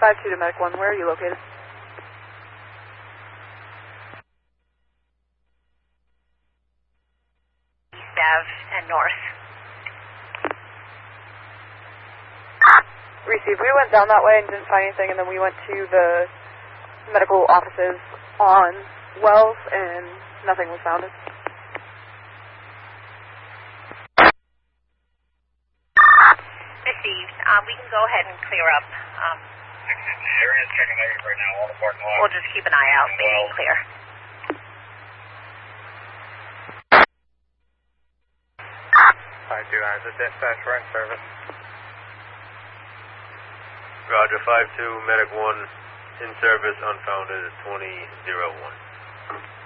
5-2 to Medic 1. Where are you located? East Ave and North. Received. We went down that way and didn't find anything, and then we went to the medical offices on Wells, and nothing was found. Received. We can go ahead and clear up. The area is checking out right now, all the parking lots. We'll just keep an eye out, making clear. 5-2, is it dispatch, we're in service. Roger, 5-2, Medic 1, in service, unfounded, 2001.